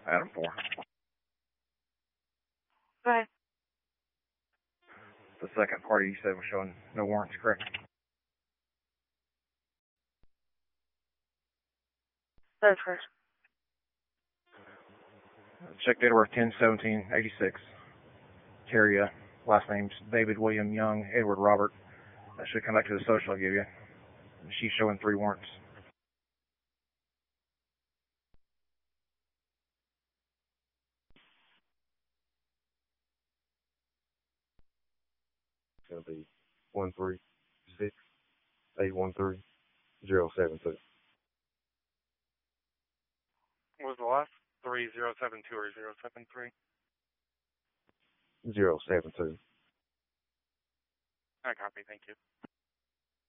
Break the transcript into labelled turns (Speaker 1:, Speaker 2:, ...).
Speaker 1: Adam 4.
Speaker 2: Go ahead.
Speaker 1: The second party you said was showing no warrants, correct?
Speaker 2: Third first.
Speaker 1: Check date of birth 10/17/86. Area, last name's David William Young, Edward Robert. That should come back to the social I'll give you. She's showing 3 warrants.
Speaker 3: It's going to be 136-813-072.
Speaker 4: What was the last? 3072 or 073?
Speaker 3: 072.
Speaker 4: I copy, thank you.